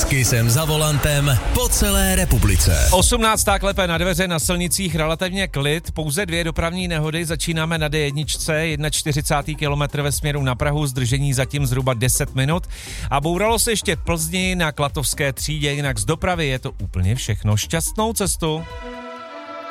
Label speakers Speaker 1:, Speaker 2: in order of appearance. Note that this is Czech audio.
Speaker 1: Kisem za volantem po celé republice.
Speaker 2: 18. klepe na dveře, na silnicích relativně klid, pouze 2 dopravní nehody, začínáme na D1, 41. kilometr ve směru na Prahu, zdržení zatím zhruba 10 minut a bouralo se ještě v Plzni na Klatovské třídě, jinak z dopravy je to úplně všechno. Šťastnou cestu.